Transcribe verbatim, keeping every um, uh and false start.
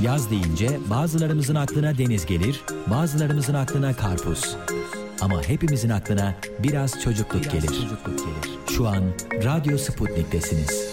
Yaz deyince bazılarımızın aklına deniz gelir, bazılarımızın aklına karpuz. Ama hepimizin aklına biraz çocukluk gelir. Şu an Radyo Sputnik'tesiniz.